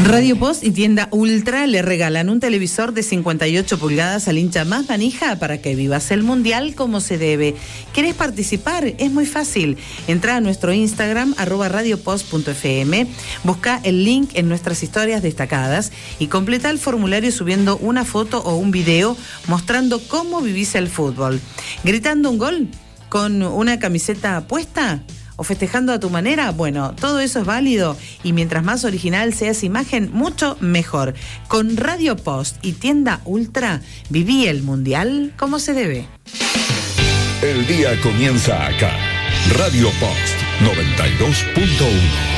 Radio Post y Tienda Ultra le regalan un televisor de 58 pulgadas al hincha más manija para que vivas el Mundial como se debe. ¿Querés participar? Es muy fácil. Entra a nuestro Instagram, @radiopost.fm, busca el link en nuestras historias destacadas y completa el formulario subiendo una foto o un video mostrando cómo vivís el fútbol. ¿Gritando un gol? ¿Con una camiseta puesta? ¿O festejando a tu manera? Bueno, todo eso es válido y mientras más original sea esa imagen, mucho mejor. Con Radio Post y Tienda Ultra, viví el Mundial como se debe. El día comienza acá. Radio Post 92.1.